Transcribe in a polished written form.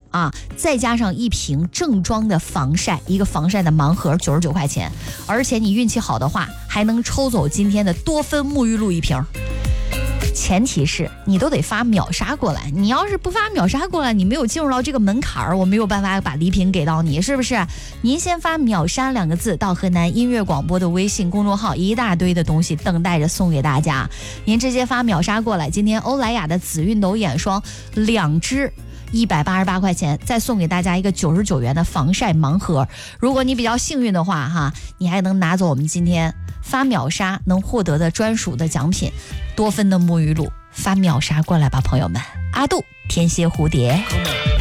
啊，再加上一瓶正装的防晒，一个防晒的盲盒99块钱，而且你运气好的话，还能抽走今天的多芬沐浴露1瓶。前提是你都得发秒杀过来，你要是不发秒杀过来，你没有进入到这个门槛儿，我没有办法把礼品给到你，是不是？您先发秒杀2个字到河南音乐广播的微信公众号，一大堆的东西等待着送给大家，您直接发秒杀过来。今天欧莱雅的紫熨斗眼霜2支188块钱，再送给大家一个99元的防晒盲盒。如果你比较幸运的话哈，你还能拿走我们今天发秒杀能获得的专属的奖品，多芬的沐浴露。发秒杀过来吧，朋友们。阿杜天蝎蝴蝶。